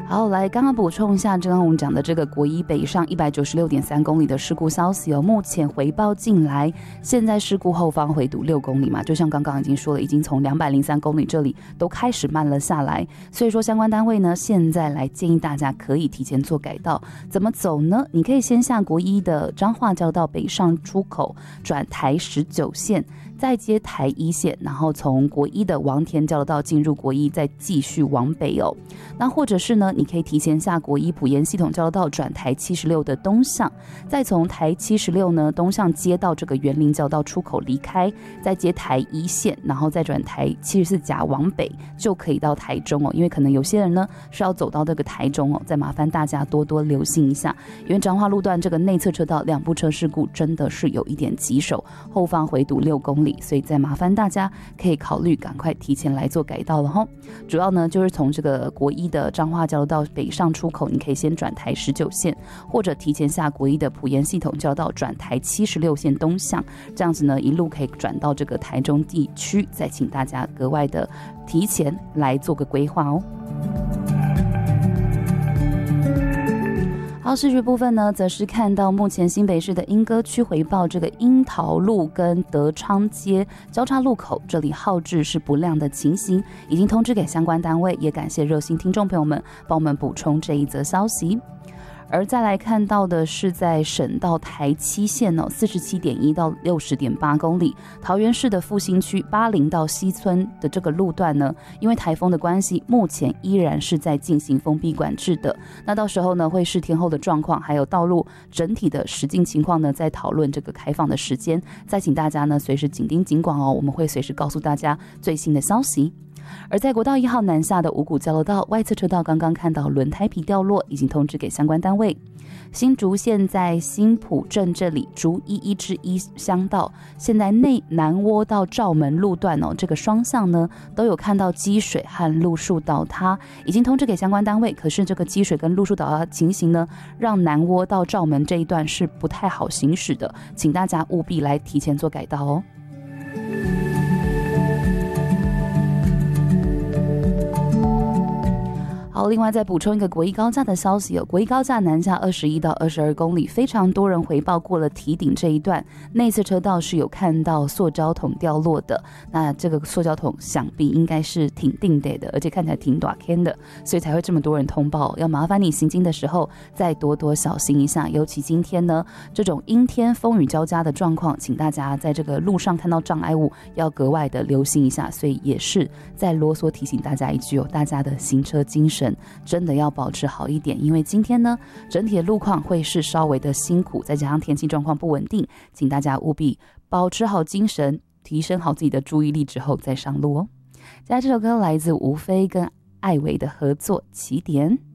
好，来刚刚补充一下，刚刚我们讲的这个国一北上196.3公里的事故消息哦，目前回报进来，现在事故后方回堵6公里嘛，就像刚刚已经说了，已经从203公里这里都开始慢了下来，所以说相关单位呢，现在来建议大家可以提前做改道，怎么走呢？你可以先下国一的彰化交道北上出口，转台19线。再接台1线，然后从国一的王田交流道进入国一，再继续往北哦。那或者是呢，你可以提前下国一埔盐系统交流道转台76的东向，再从台76呢东向接到这个园林交流道出口离开，再接台1线，然后再转台74甲往北，就可以到台中哦。因为可能有些人呢是要走到这个台中哦，再麻烦大家多多留心一下，因为彰化路段这个内侧车道2部车事故真的是有一点棘手，后方回堵6公里。所以再麻烦大家可以考虑赶快提前来做改道了吼。主要呢就是从这个国一的彰化交流道北上出口，你可以先转台19线，或者提前下国一的埔盐系统交流道转台76线东向，这样子呢一路可以转到这个台中地区，再请大家格外的提前来做个规划哦。好，视觉部分呢，则是看到目前新北市的莺歌区回报，这个樱桃路跟德昌街交叉路口这里号志是不亮的情形，已经通知给相关单位，也感谢热心听众朋友们帮我们补充这一则消息。而再来看到的是在省道台7线哦，47.1到60.8公里，桃园市的复兴区80到西村的这个路段呢，因为台风的关系，目前依然是在进行封闭管制的。那到时候呢，会视天候的状况，还有道路整体的实境情况呢，再讨论这个开放的时间。再请大家呢，随时紧盯警广哦，我们会随时告诉大家最新的消息。而在国道1号南下的五股交流道外侧车道，刚刚看到轮胎皮掉落，已经通知给相关单位。新竹县在新埔镇这里竹11至1乡道，现在内南窝到罩门路段哦，这个双向呢都有看到积水和路树倒塌，已经通知给相关单位。可是这个积水跟路树倒塌情形呢，让南窝到罩门这一段是不太好行驶的，请大家务必来提前做改道哦。好，另外再补充一个国一高架的消息，国一高架南下21到22公里，非常多人回报过了堤顶这一段内侧车道是有看到塑胶桶掉落的，那这个塑胶桶想必应该是挺定得的，而且看起来挺大坑的，所以才会这么多人通报，要麻烦你行经的时候再多多小心一下，尤其今天呢这种阴天风雨交加的状况，请大家在这个路上看到障碍物要格外的留心一下，所以也是再啰嗦提醒大家一句哦，大家的行车精神真的要保持好一点，因为今天呢整体的路况会是稍微的辛苦，再加上天气状况不稳定，请大家务必保持好精神，提升好自己的注意力之后再上路哦。接下来这首歌来自吴飞跟艾薇的合作《起点》。